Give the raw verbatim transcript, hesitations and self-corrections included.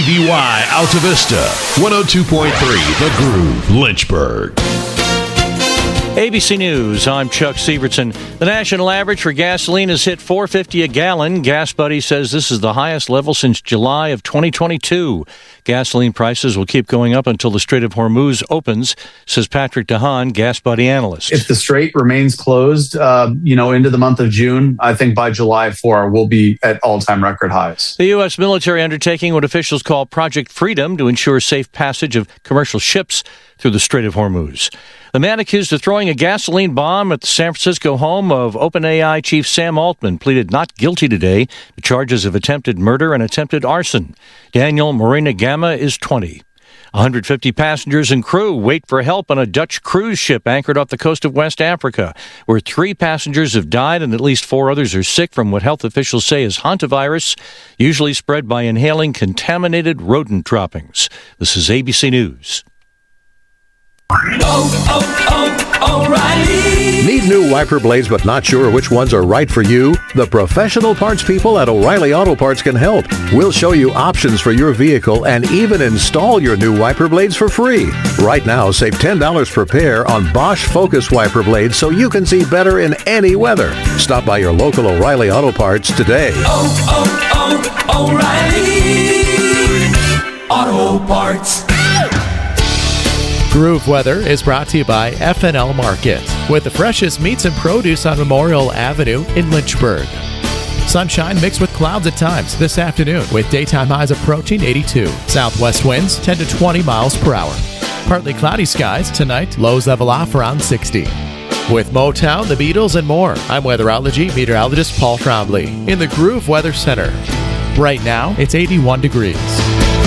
V Y Alta Vista, one oh two point three The Groove, Lynchburg. A B C News, I'm Chuck Sievertson. The national average for gasoline has hit four dollars and fifty cents a gallon. Gas Buddy says this is the highest level since July of twenty twenty-two. Gasoline prices will keep going up until the Strait of Hormuz opens, says Patrick DeHaan, Gas Buddy analyst. If the strait remains closed, uh, you know, into the month of June, I think by July fourth, we'll be at all-time record highs. The U S military undertaking what officials call Project Freedom to ensure safe passage of commercial ships through the Strait of Hormuz. The man accused of throwing a gasoline bomb at the San Francisco home of OpenAI chief Sam Altman pleaded not guilty today to charges of attempted murder and attempted arson. Daniel Morena Gamma is twenty. one hundred fifty passengers and crew wait for help on a Dutch cruise ship anchored off the coast of West Africa, where three passengers have died and at least four others are sick from what health officials say is hantavirus, usually spread by inhaling contaminated rodent droppings. This is A B C News. Oh, oh, oh, O'Reilly. Need new wiper blades but not sure which ones are right for you? The professional parts people at O'Reilly Auto Parts can help. We'll show you options for your vehicle and even install your new wiper blades for free. Right now, save ten dollars per pair on Bosch Focus wiper blades so you can see better in any weather. Stop by your local O'Reilly Auto Parts today. Oh, oh, oh, O'Reilly Auto Parts. Groove Weather is brought to you by F and L Market, with the freshest meats and produce on Memorial Avenue in Lynchburg. Sunshine mixed with clouds at times this afternoon, with daytime highs approaching eighty-two. Southwest winds ten to twenty miles per hour. Partly cloudy skies tonight, lows level off around sixty. With Motown, the Beatles, and more, I'm weatherology meteorologist Paul Trombley in the Groove Weather Center. Right now, it's eighty-one degrees.